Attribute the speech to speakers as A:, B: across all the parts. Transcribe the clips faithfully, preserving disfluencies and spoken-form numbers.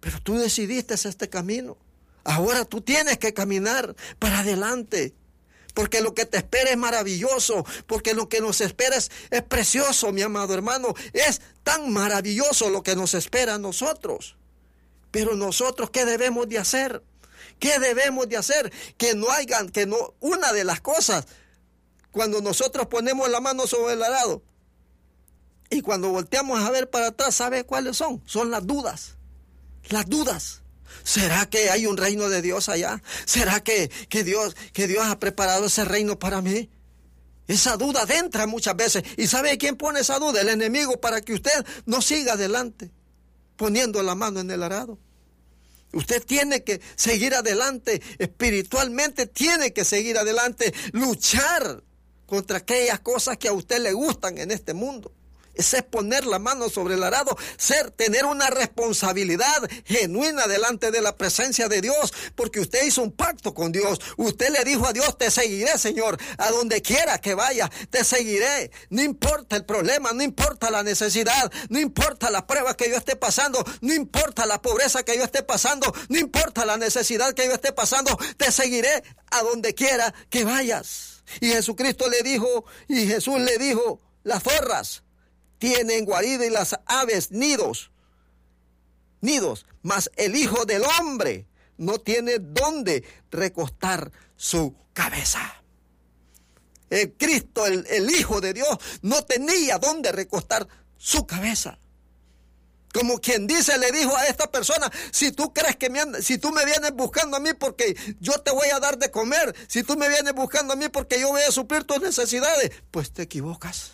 A: Pero tú decidiste este camino. Ahora tú tienes que caminar para adelante. Porque lo que te espera es maravilloso. Porque lo que nos espera es, es precioso, mi amado hermano. Es tan maravilloso lo que nos espera a nosotros. Pero nosotros, ¿qué debemos de hacer? ¿Qué debemos de hacer? Que no hayan, que no, una de las cosas, cuando nosotros ponemos la mano sobre el arado y cuando volteamos a ver para atrás, ¿sabe cuáles son? Son las dudas. Las dudas. ¿Será que hay un reino de Dios allá? ¿Será que, que, Dios, que Dios ha preparado ese reino para mí? Esa duda entra muchas veces. ¿Y sabe quién pone esa duda? El enemigo, para que usted no siga adelante poniendo la mano en el arado. Usted tiene que seguir adelante, espiritualmente tiene que seguir adelante, luchar contra aquellas cosas que a usted le gustan en este mundo. Ese es poner la mano sobre el arado, ser, tener una responsabilidad genuina delante de la presencia de Dios, porque usted hizo un pacto con Dios. Usted le dijo a Dios, te seguiré, Señor, a donde quiera que vaya, te seguiré. No importa el problema, no importa la necesidad, no importa la prueba que yo esté pasando, no importa la pobreza que yo esté pasando, no importa la necesidad que yo esté pasando, te seguiré a donde quiera que vayas. Y Jesucristo le dijo, y Jesús le dijo, las zorras tienen guarida y las aves nidos, nidos, mas el Hijo del Hombre no tiene dónde recostar su cabeza. El Cristo, el, el Hijo de Dios, no tenía dónde recostar su cabeza. Como quien dice, le dijo a esta persona, si tú crees que me and- si tú me vienes buscando a mí porque yo te voy a dar de comer, si tú me vienes buscando a mí porque yo voy a suplir tus necesidades, pues te equivocas.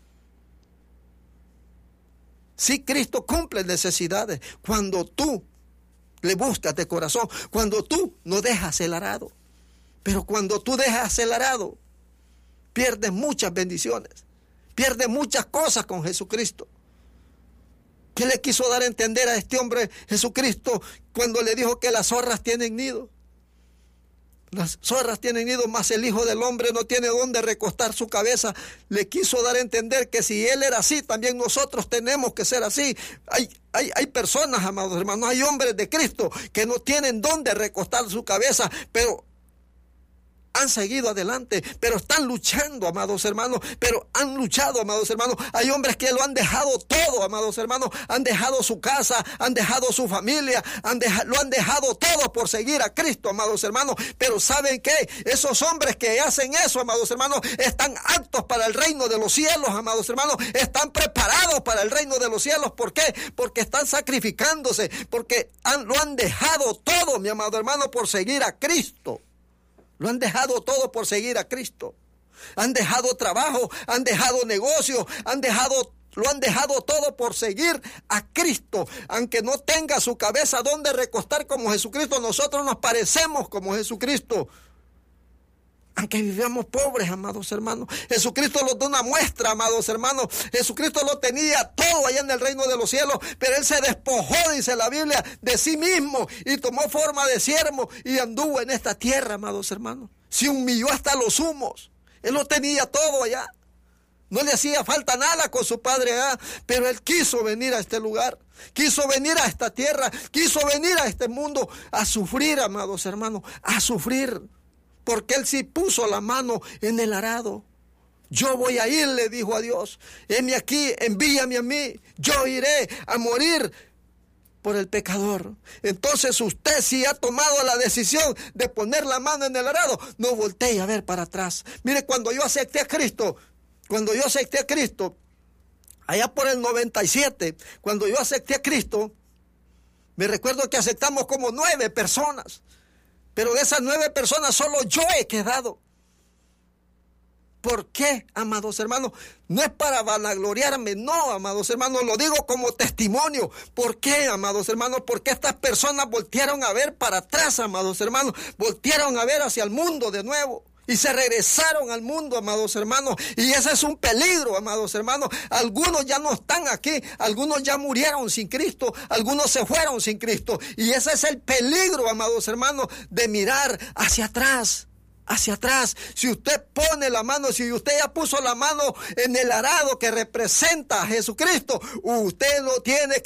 A: Sí, Cristo cumple necesidades cuando tú le buscas de corazón, cuando tú no dejas el arado. Pero cuando tú dejas el arado, pierdes muchas bendiciones, pierdes muchas cosas con Jesucristo. ¿Qué le quiso dar a entender a este hombre Jesucristo cuando le dijo que las zorras tienen nido? Las zorras tienen nido, más el Hijo del Hombre no tiene dónde recostar su cabeza. Le quiso dar a entender que si Él era así, también nosotros tenemos que ser así. Hay, hay, hay personas, amados hermanos, hay hombres de Cristo que no tienen dónde recostar su cabeza, pero han seguido adelante, pero están luchando, amados hermanos, pero han luchado, amados hermanos. Hay hombres que lo han dejado todo, amados hermanos, han dejado su casa, han dejado su familia, han deja, lo han dejado todo por seguir a Cristo, amados hermanos. Pero ¿saben qué? Esos hombres que hacen eso, amados hermanos, están aptos para el reino de los cielos, amados hermanos, están preparados para el reino de los cielos. ¿Por qué? Porque están sacrificándose, porque han, lo han dejado todo, mi amado hermano, por seguir a Cristo. Lo han dejado todo por seguir a Cristo. Han dejado trabajo, han dejado negocio, han dejado, lo han dejado todo por seguir a Cristo. Aunque no tenga su cabeza donde recostar como Jesucristo, nosotros nos parecemos como Jesucristo. Aunque vivamos pobres, amados hermanos, Jesucristo nos da una muestra, amados hermanos. Jesucristo lo tenía todo allá en el reino de los cielos, pero Él se despojó, dice la Biblia, de sí mismo y tomó forma de siervo y anduvo en esta tierra, amados hermanos. Se humilló hasta los humos. Él lo tenía todo allá. No le hacía falta nada con su padre allá, pero Él quiso venir a este lugar, quiso venir a esta tierra, quiso venir a este mundo a sufrir, amados hermanos, a sufrir. Porque Él sí puso la mano en el arado. Yo voy a ir, le dijo a Dios. Heme aquí, envíame a mí. Yo iré a morir por el pecador. Entonces usted, si ha tomado la decisión de poner la mano en el arado, no voltee a ver para atrás. Mire, cuando yo acepté a Cristo, cuando yo acepté a Cristo, allá por el noventa y siete, cuando yo acepté a Cristo, me recuerdo que aceptamos como nueve personas. Pero de esas nueve personas solo yo he quedado. ¿Por qué, amados hermanos? No es para vanagloriarme, no, amados hermanos, lo digo como testimonio. ¿Por qué, amados hermanos? Porque estas personas voltearon a ver para atrás, amados hermanos. Voltearon a ver hacia el mundo de nuevo. Y se regresaron al mundo, amados hermanos. Y ese es un peligro, amados hermanos. Algunos ya no están aquí. Algunos ya murieron sin Cristo. Algunos se fueron sin Cristo. Y ese es el peligro, amados hermanos, de mirar hacia atrás. Hacia atrás. Si usted pone la mano, si usted ya puso la mano en el arado que representa a Jesucristo, usted no tiene